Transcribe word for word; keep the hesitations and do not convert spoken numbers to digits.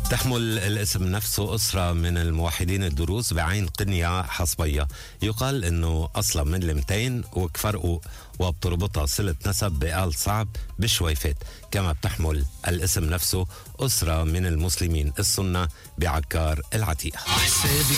تحمل الاسم نفسه أسرة من الموحدين الدروز بعين قنية حصبية. يقال أنه أصلا من المتين وكفرقوا، وبتربطها صلة نسب بآل صعب بشويفات. كما بتحمل الاسم نفسه أسرة من المسلمين السنة بعكار العتيق. حسابي